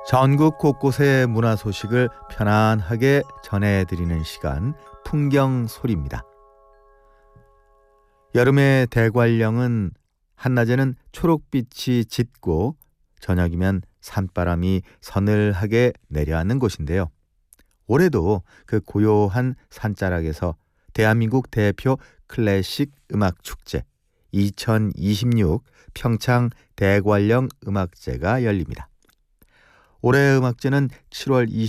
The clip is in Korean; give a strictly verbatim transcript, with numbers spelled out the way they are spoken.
전국 곳곳의 문화 소식을 편안하게 전해드리는 시간, 풍경 소리입니다. 여름의 대관령은 한낮에는 초록빛이 짙고 저녁이면 산바람이 서늘하게 내려앉는 곳인데요. 올해도 그 고요한 산자락에서 대한민국 대표 클래식 음악 축제 이천이십육 평창 대관령 음악제가 열립니다. 올해 음악제는 칠월